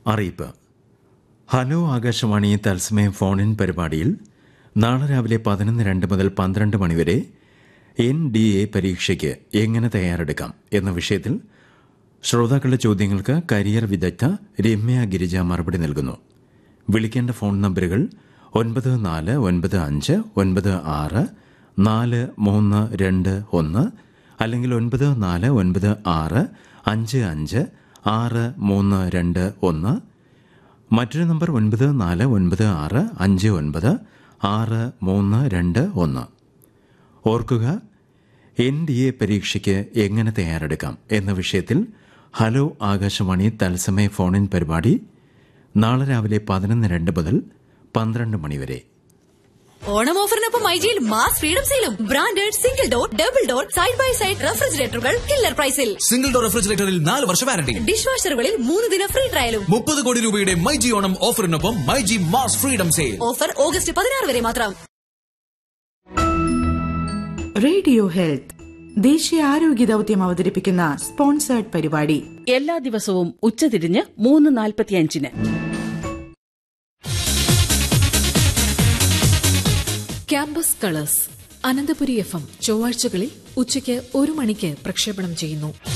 അറിയിപ്പ്. ഹലോ ആകാശവാണി തത്സമയ ഫോൺ-ഇൻ പരിപാടിയിൽ നാളെ രാവിലെ 11:02 മുതൽ 12 മണിവരെ NDA പരീക്ഷയ്ക്ക് എങ്ങനെ തയ്യാറെടുക്കാം എന്ന വിഷയത്തിൽ ശ്രോതാക്കളുടെ ചോദ്യങ്ങൾക്ക് കരിയർ വിദഗ്ധ രമ്യ ഗിരിജ മറുപടി നൽകുന്നു. വിളിക്കേണ്ട ഫോൺ നമ്പറുകൾ 9496964321 അല്ലെങ്കിൽ 9496556321. മറ്റൊരു നമ്പർ 9496596321. ഓർക്കുക, NDA പരീക്ഷയ്ക്ക് എങ്ങനെ തയ്യാറെടുക്കാം എന്ന വിഷയത്തിൽ ഹലോ ആകാശവാണി തത്സമയ ഫോൺ-ഇൻ പരിപാടി നാളെ രാവിലെ 11:02 മുതൽ 12 മണിവരെ. ഓണം ഓഫറിനൊപ്പം മൈജിയിൽ mass freedom സെയിലും. Branded single door, double door, side by side റെഫ്രിജറേറ്ററുകൾ killer പ്രൈസിൽ. സിംഗിൾ ഡോർ റെഫ്രിജറേറ്ററിൽ 4 വർഷ വാറണ്ടി. ഡിഷ് വാഷറുകളിൽ 3 ദിന ഫ്രീ ട്രയലും. 30 കോടി രൂപയുടെ myG Onam ഓഫറിനൊപ്പം myG mass freedom sale. Offer August 16 വരെ മാത്രം. റേഡിയോ ഹെൽത്ത് ദേശീയ ആരോഗ്യ ദൌത്യം അവതരിപ്പിക്കുന്ന സ്പോൺസേർഡ് പരിപാടി എല്ലാ ദിവസവും ഉച്ചതിരിഞ്ഞ് 3:45. ക്യാമ്പസ് കളേഴ്സ് അനന്തപുരി FM ചൊവ്വാഴ്ചകളിൽ ഉച്ചയ്ക്ക് 1 മണിക്ക് പ്രക്ഷേപണം ചെയ്യുന്നു.